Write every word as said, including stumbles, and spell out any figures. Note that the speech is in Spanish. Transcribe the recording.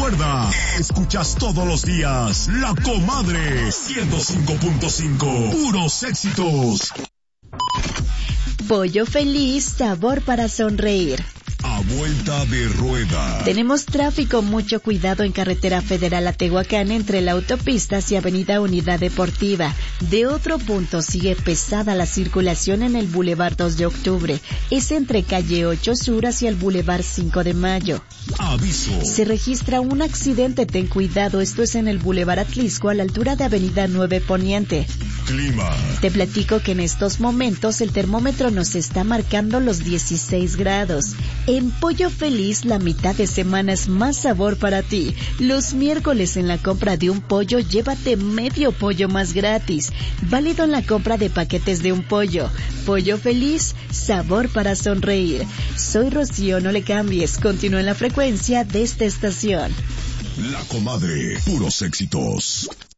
Recuerda, escuchas todos los días La Comadre ciento cinco punto cinco. Puros éxitos. Pollo Feliz, sabor para sonreír. A vuelta de rueda. Tenemos tráfico, mucho cuidado en carretera federal a Tehuacán entre la autopista hacia avenida Unidad Deportiva. De otro punto sigue pesada la circulación en el Boulevard dos de octubre. Es entre calle ocho Sur hacia el Boulevard cinco de mayo. Aviso. Se registra un accidente, ten cuidado, esto es en el Boulevard Atlisco a la altura de avenida nueve Poniente. Clima. Te platico que en estos momentos el termómetro nos está marcando los dieciséis grados. En Pollo Feliz, la mitad de semana es más sabor para ti. Los miércoles en la compra de un pollo, llévate medio pollo más gratis. Válido en la compra de paquetes de un pollo. Pollo Feliz, sabor para sonreír. Soy Rocío, no le cambies. Continúa en la frecuencia de esta estación. La Comadre, puros éxitos.